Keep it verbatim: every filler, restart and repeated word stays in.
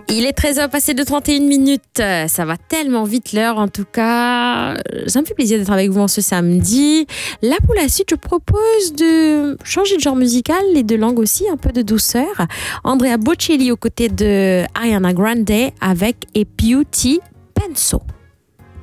Il est treize heures passé de trente et une minutes. Ça va tellement vite l'heure. En tout cas, ça me fait plaisir d'être avec vous en ce samedi. Là, pour la suite, je propose de changer de genre musical et de langue aussi, un peu de douceur. Andrea Bocelli aux côtés de Ariana Grande avec A Beauty Penso.